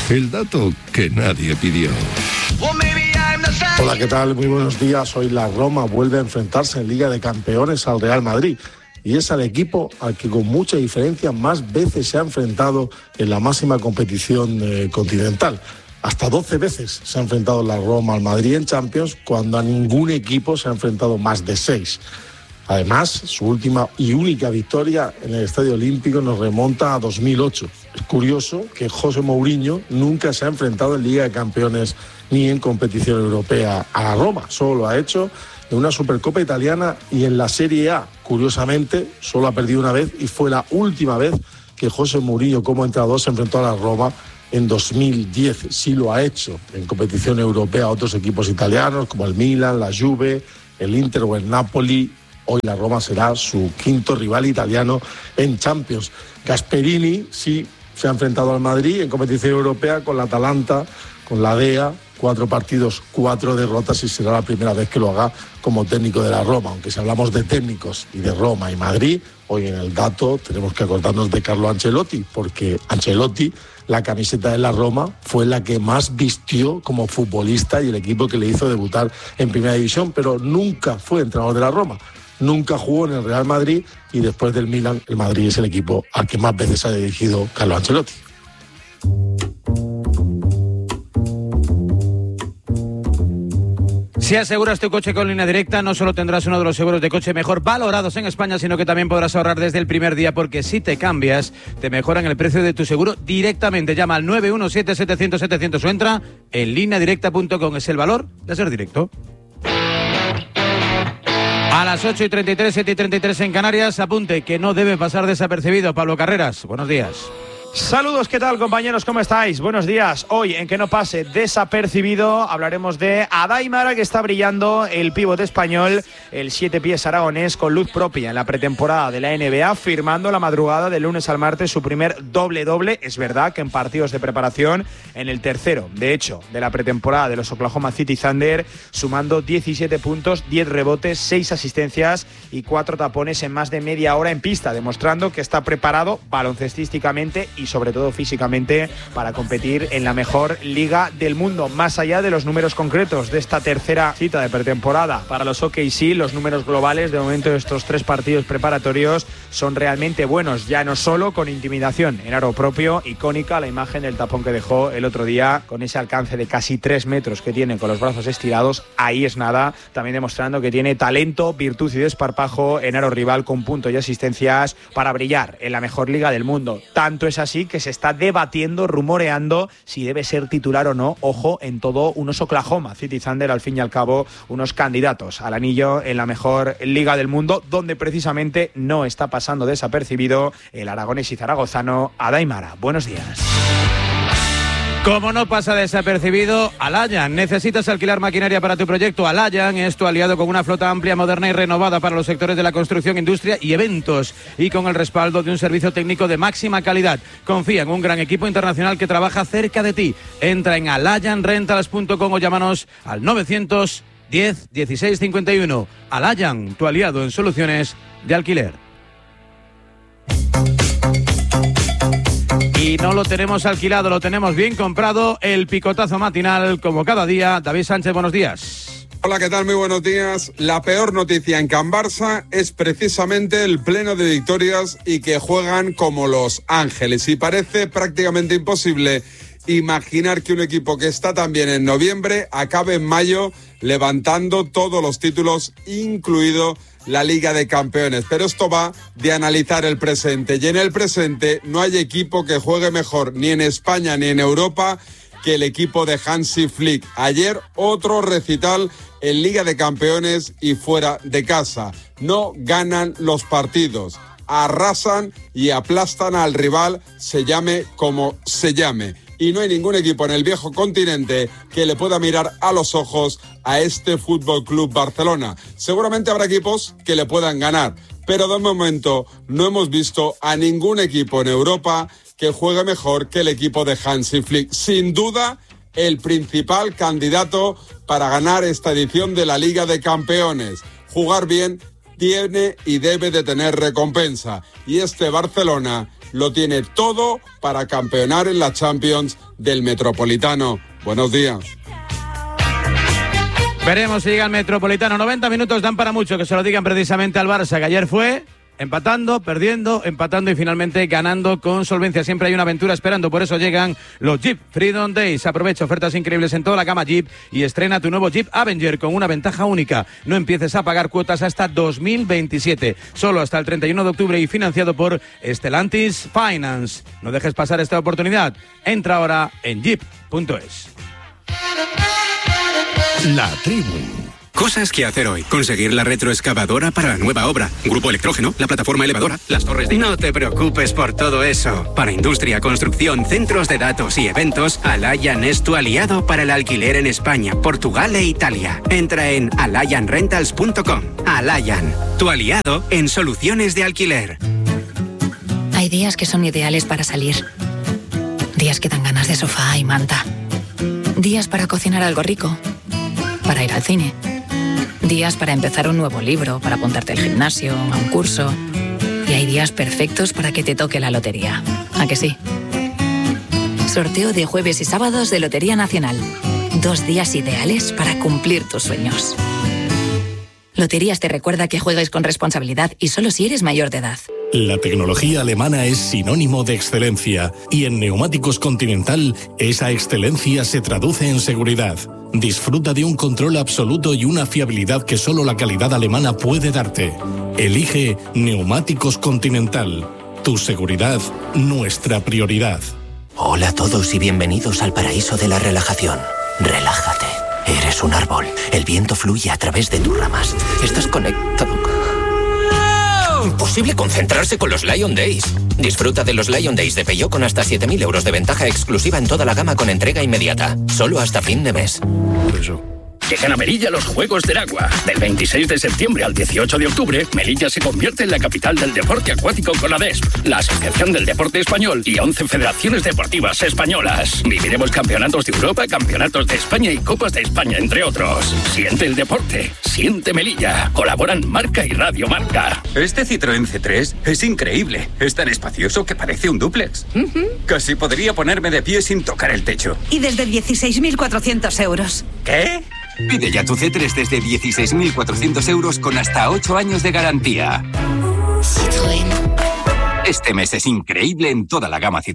El dato que nadie pidió. Hola, ¿qué tal? Muy buenos días. Hoy la Roma vuelve a enfrentarse en Liga de Campeones al Real Madrid. Y es al equipo al que con mucha diferencia más veces se ha enfrentado en la máxima competición continental. Hasta 12 veces se ha enfrentado la Roma al Madrid en Champions, cuando a ningún equipo se ha enfrentado más de 6. Además, su última y única victoria en el Estadio Olímpico nos remonta a 2008. Es curioso que José Mourinho nunca se ha enfrentado en Liga de Campeones ni en competición europea a la Roma. Solo lo ha hecho en una Supercopa italiana y en la Serie A. Curiosamente, solo ha perdido una vez y fue la última vez que José Mourinho como entrenador se enfrentó a la Roma en 2010. Sí lo ha hecho en competición europea a otros equipos italianos como el Milan, la Juve, el Inter o el Napoli. Hoy la Roma será su quinto rival italiano en Champions. Gasperini sí se ha enfrentado al Madrid en competición europea con la Atalanta, con la DEA, 4 partidos, 4 derrotas y será la primera vez que lo haga como técnico de la Roma. Aunque si hablamos de técnicos y de Roma y Madrid, hoy en el dato tenemos que acordarnos de Carlo Ancelotti, porque Ancelotti, la camiseta de la Roma, fue la que más vistió como futbolista y el equipo que le hizo debutar en Primera División, pero nunca fue entrenador de la Roma. Nunca jugó en el Real Madrid y después del Milan, el Madrid es el equipo al que más veces ha dirigido Carlo Ancelotti. Si aseguras tu coche con Línea Directa, no solo tendrás uno de los seguros de coche mejor valorados en España, sino que también podrás ahorrar desde el primer día, porque si te cambias, te mejoran el precio de tu seguro directamente. Llama al 917-700-700 o entra en lineadirecta.com. Es el valor de ser directo. A las 8:33, 7:33 en Canarias, apunte que no debe pasar desapercibido. Pablo Carreras, buenos días. Saludos, ¿qué tal, compañeros? ¿Cómo estáis? Buenos días. Hoy, en Que no pase desapercibido, hablaremos de Adaimara, que está brillando, el pívot español, el 7 pies aragonés, con luz propia en la pretemporada de la NBA, firmando la madrugada del lunes al martes su primer doble-doble. Es verdad que en partidos de preparación, en el tercero, de hecho, de la pretemporada de los Oklahoma City Thunder, sumando 17 puntos, 10 rebotes, 6 asistencias y 4 tapones en más de media hora en pista, demostrando que está preparado baloncestísticamente y sobre todo físicamente para competir en la mejor liga del mundo. Más allá de los números concretos de esta tercera cita de pretemporada para los OKC, los números globales de momento de estos 3 partidos preparatorios son realmente buenos, ya no solo con intimidación en aro propio, icónica la imagen del tapón que dejó el otro día con ese alcance de casi 3 metros que tiene con los brazos estirados, ahí es nada, también demostrando que tiene talento, virtud y desparpajo en aro rival con puntos y asistencias para brillar en la mejor liga del mundo. Tanto es así que se está debatiendo, rumoreando si debe ser titular o no, ojo, en todo unos Oklahoma City Thunder, al fin y al cabo unos candidatos al anillo en la mejor liga del mundo, donde precisamente no está pasando desapercibido el aragonés y zaragozano Adaimara. Buenos días. Como no pasa desapercibido, Alayan. ¿Necesitas alquilar maquinaria para tu proyecto? Alayan es tu aliado, con una flota amplia, moderna y renovada para los sectores de la construcción, industria y eventos, y con el respaldo de un servicio técnico de máxima calidad. Confía en un gran equipo internacional que trabaja cerca de ti. Entra en alayanrentals.com o llámanos al 910 16 51. Alayan, tu aliado en soluciones de alquiler. Y no lo tenemos alquilado, lo tenemos bien comprado. El picotazo matinal, como cada día. David Sánchez, buenos días. Hola, ¿qué tal? Muy buenos días. La peor noticia en Can Barça es precisamente el pleno de victorias y que juegan como Los Ángeles. Y parece prácticamente imposible imaginar que un equipo que está también en noviembre acabe en mayo levantando todos los títulos, incluido la Liga de Campeones. Pero esto va de analizar el presente. Y en el presente no hay equipo que juegue mejor ni en España ni en Europa que el equipo de Hansi Flick. Ayer otro recital en Liga de Campeones y fuera de casa. No ganan los partidos, arrasan y aplastan al rival, se llame como se llame. Y no hay ningún equipo en el viejo continente que le pueda mirar a los ojos a este Fútbol Club Barcelona. Seguramente habrá equipos que le puedan ganar, pero de momento no hemos visto a ningún equipo en Europa que juegue mejor que el equipo de Hansi Flick. Sin duda, el principal candidato para ganar esta edición de la Liga de Campeones. Jugar bien tiene y debe de tener recompensa. Y este Barcelona lo tiene todo para campeonar en la Champions del Metropolitano. Buenos días. Veremos si llega el Metropolitano. 90 minutos dan para mucho que se lo digan precisamente al Barça, que ayer fue empatando, perdiendo, empatando y finalmente ganando con solvencia. Siempre hay una aventura esperando, por eso llegan los Jeep Freedom Days. Aprovecha ofertas increíbles en toda la gama Jeep y estrena tu nuevo Jeep Avenger con una ventaja única. No empieces a pagar cuotas hasta 2027, solo hasta el 31 de octubre y financiado por Stellantis Finance. No dejes pasar esta oportunidad. Entra ahora en jeep.es. La tribu. Cosas que hacer hoy. Conseguir la retroexcavadora para la nueva obra. Grupo Electrógeno, la plataforma elevadora, las torres de... No te preocupes por todo eso. Para industria, construcción, centros de datos y eventos, Alayan es tu aliado para el alquiler en España, Portugal e Italia. Entra en alayanrentals.com. Alayan, tu aliado en soluciones de alquiler. Hay días que son ideales para salir. Días que dan ganas de sofá y manta. Días para cocinar algo rico. Para ir al cine. Días para empezar un nuevo libro, para apuntarte al gimnasio, a un curso. Y hay días perfectos para que te toque la lotería. ¿A que sí? Sorteo de jueves y sábados de Lotería Nacional. 2 días ideales para cumplir tus sueños. Loterías te recuerda que juegues con responsabilidad y solo si eres mayor de edad. La tecnología alemana es sinónimo de excelencia y en Neumáticos Continental esa excelencia se traduce en seguridad. Disfruta de un control absoluto y una fiabilidad que solo la calidad alemana puede darte. Elige Neumáticos Continental. Tu seguridad, nuestra prioridad. Hola a todos y bienvenidos al paraíso de la relajación. Relájate. Eres un árbol. El viento fluye a través de tus ramas. Estás conectado. Imposible concentrarse con los Lion Days. Disfruta de los Lion Days de Peugeot con hasta 7.000 euros de ventaja exclusiva en toda la gama con entrega inmediata. Solo hasta fin de mes. Llegan a Melilla los Juegos del Agua. Del 26 de septiembre al 18 de octubre, Melilla se convierte en la capital del deporte acuático con ADESP, la Asociación del Deporte Español y 11 federaciones deportivas españolas. Viviremos campeonatos de Europa, campeonatos de España y Copas de España, entre otros. Siente el deporte, siente Melilla. Colaboran Marca y Radio Marca. Este Citroën C3 es increíble. Es tan espacioso que parece un dúplex. Casi podría ponerme de pie sin tocar el techo. Y desde 16.400 euros. ¿Qué? Pide ya tu C3 desde 16.400 euros con hasta 8 años de garantía. Citroën. Este mes es increíble en toda la gama Citroën.